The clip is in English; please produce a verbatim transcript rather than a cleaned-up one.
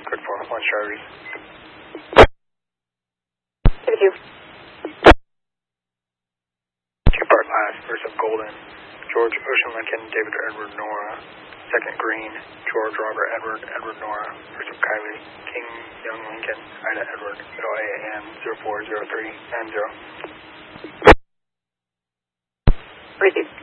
Good for one Charlie. Thank you. Two-part last, first of Golden. George Ocean Lincoln, David Edward Nora. Second Green, George Robert Edward, Edward Nora. First of Kylie, King Young Lincoln, Ida Edward. Middle A A M zero four zero three nine zero. Receive.